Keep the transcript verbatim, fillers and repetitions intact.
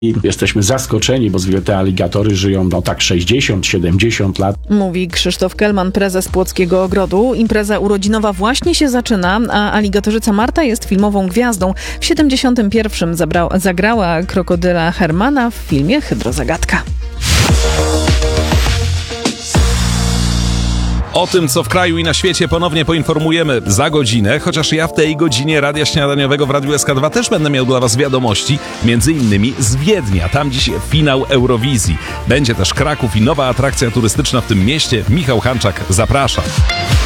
I jesteśmy zaskoczeni, bo zwykle te aligatory żyją no tak sześćdziesiąt siedemdziesiąt lat. Mówi Krzysztof Kelman, prezes Płockiego Ogrodu. Impreza urodzinowa właśnie się zaczyna, a aligatorzyca Marta jest filmową gwiazdą. W siedemdziesiątym pierwszym zabra- zagrała krokodyla Hermana w filmie Hydrozagadka. O tym, co w kraju i na świecie, ponownie poinformujemy za godzinę, chociaż ja w tej godzinie Radia Śniadaniowego w Radiu S K dwa też będę miał dla Was wiadomości, między innymi z Wiednia. Tam dziś finał Eurowizji. Będzie też Kraków i nowa atrakcja turystyczna w tym mieście. Michał Hanczak, zapraszam.